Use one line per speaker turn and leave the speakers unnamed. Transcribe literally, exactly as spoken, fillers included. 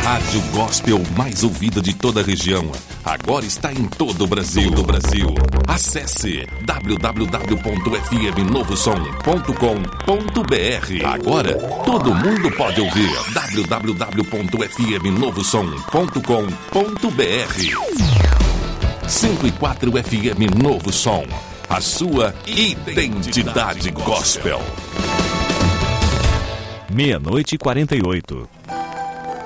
rádio gospel mais ouvida de toda a região. Agora está em todo o Brasil. Todo o Brasil. Acesse w w w ponto f m novo som ponto com ponto b r. Agora todo mundo pode ouvir. w w w ponto f m novo som ponto com ponto b r. cento e quatro F M Novo Som. A sua identidade gospel.
Meia-noite e quarenta e oito.